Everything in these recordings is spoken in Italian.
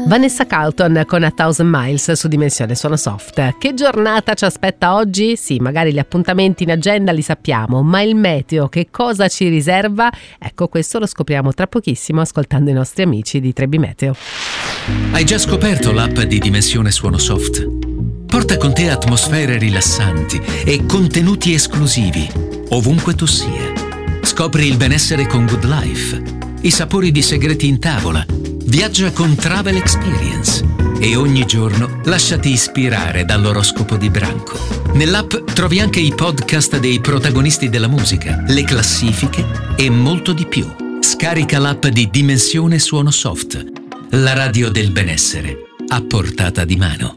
Vanessa Carlton con A Thousand Miles su Dimensione Suono Soft. Che giornata ci aspetta oggi? Sì, magari gli appuntamenti in agenda li sappiamo, ma il meteo che cosa ci riserva? Ecco, questo lo scopriamo tra pochissimo ascoltando i nostri amici di Trebi Meteo. Hai già scoperto l'app di Dimensione Suono Soft? Porta con te atmosfere rilassanti e contenuti esclusivi ovunque tu sia. Scopri il benessere con Good Life, i sapori di segreti in tavola, viaggia con Travel Experience e ogni giorno lasciati ispirare dall'oroscopo di Branco. Nell'app trovi anche i podcast dei protagonisti della musica, le classifiche e molto di più. Scarica l'app di Dimensione Suono Soft, la radio del benessere a portata di mano.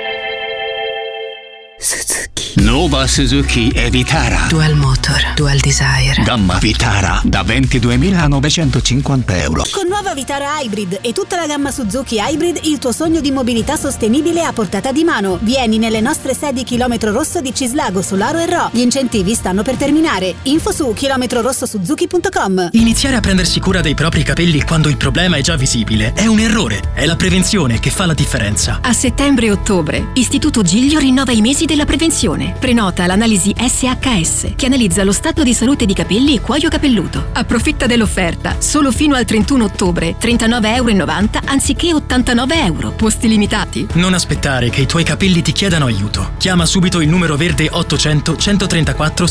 Nuova Suzuki e-Vitara Dual Motor, Dual Desire. Gamma Vitara da €22.950. Con nuova Vitara Hybrid e tutta la gamma Suzuki Hybrid, il tuo sogno di mobilità sostenibile a portata di mano. Vieni nelle nostre sedi Chilometro Rosso di Cislago, Solaro e Rho. Gli incentivi stanno per terminare. Info su chilometrorossosuzuki.com. Iniziare a prendersi cura dei propri capelli quando il problema è già visibile è un errore. È la prevenzione che fa la differenza. A settembre e ottobre, Istituto Giglio rinnova i mesi della prevenzione. Prenota l'analisi SHS che analizza lo stato di salute di capelli e cuoio capelluto. Approfitta dell'offerta. Solo fino al 31 ottobre, €39,90 anziché €89. Posti limitati. Non aspettare che i tuoi capelli ti chiedano aiuto. Chiama subito il numero verde 800 134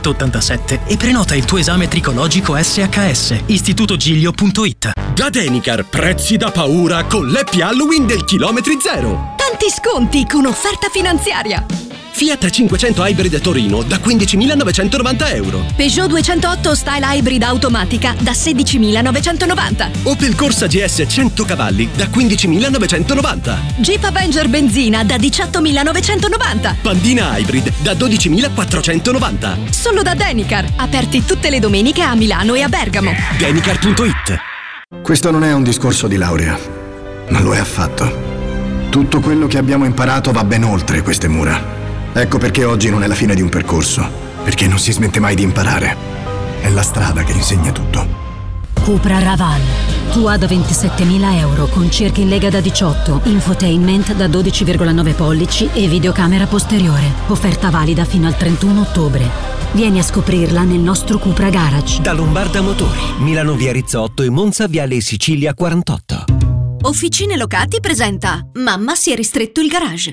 787 e prenota il tuo esame tricologico SHS. istitutogiglio.it. Da Denicar, prezzi da paura con l'happy Halloween del chilometri zero. Tanti sconti con offerta finanziaria. Fiat 500 Hybrid Torino da €15.990. Peugeot 208 Style Hybrid automatica da €16.990. Opel Corsa GS 100 cavalli da €15.990. Jeep Avenger benzina da €18.990. Pandina Hybrid da €12.490. Solo da Denicar, aperti tutte le domeniche a Milano e a Bergamo. Denicar.it. Questo non è un discorso di laurea, non lo è affatto. Tutto quello che abbiamo imparato va ben oltre queste mura. Ecco perché oggi non è la fine di un percorso, perché non si smette mai di imparare. È la strada che insegna tutto. Cupra Raval, tua da €27.000 con cerchi in lega da 18, infotainment da 12,9 pollici e videocamera posteriore. Offerta valida fino al 31 ottobre. Vieni a scoprirla nel nostro Cupra Garage. Da Lombarda Motori, Milano via Rizzotto e Monza viale Sicilia 48. Officine Locati presenta Mamma si è ristretto il garage.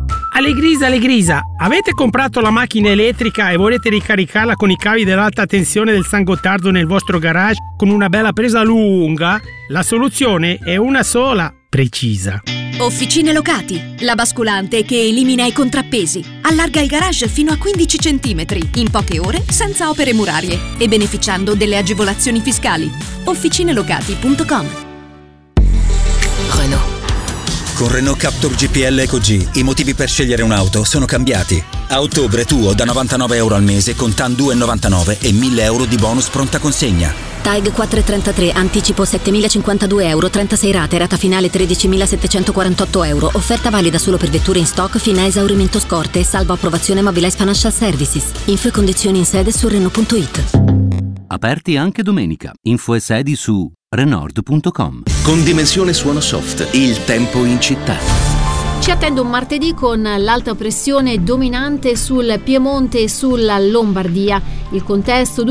Allegrisa, avete comprato la macchina elettrica e volete ricaricarla con i cavi dell'alta tensione del San Gottardo nel vostro garage con una bella presa lunga? La soluzione è una sola, precisa. Officine Locati, la basculante che elimina i contrappesi. Allarga il garage fino a 15 cm in poche ore senza opere murarie e beneficiando delle agevolazioni fiscali. Officinelocati.com. Renault. Con Renault Captur GPL EcoG i motivi per scegliere un'auto sono cambiati. A ottobre tuo da €99 al mese con TAN 2,99 e €1.000 di bonus pronta consegna. TAG 433, anticipo €7.052, 36 rate, rata finale €13.748. Offerta valida solo per vetture in stock fino a esaurimento scorte, salvo approvazione Mobilize Financial Services. Info e condizioni in sede su Renault.it. Aperti anche domenica. Info e sedi su Renault.com. Con Dimensione Suono Soft, il tempo in città. Ci attende un martedì con l'alta pressione dominante sul Piemonte e sulla Lombardia. Il contesto